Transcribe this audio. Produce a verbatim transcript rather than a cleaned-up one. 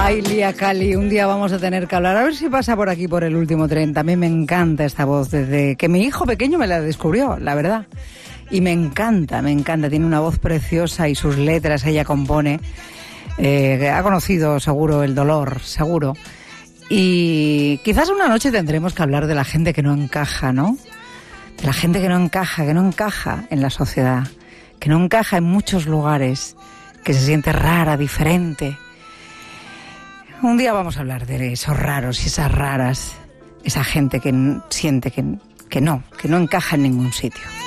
Ay, Lía Cali, un día vamos a tener que hablar. A ver si pasa por aquí por el último tren. También me encanta esta voz, desde que mi hijo pequeño me la descubrió, la verdad. Y me encanta, me encanta. Tiene una voz preciosa y sus letras ella compone. Eh, ha conocido seguro el dolor, seguro. Y quizás una noche tendremos que hablar de la gente que no encaja, ¿no? De la gente que no encaja, que no encaja en la sociedad, que no encaja en muchos lugares, que se siente rara, diferente. Un día vamos a hablar de esos raros y esas raras, esa gente que siente que, que no, que no encaja en ningún sitio.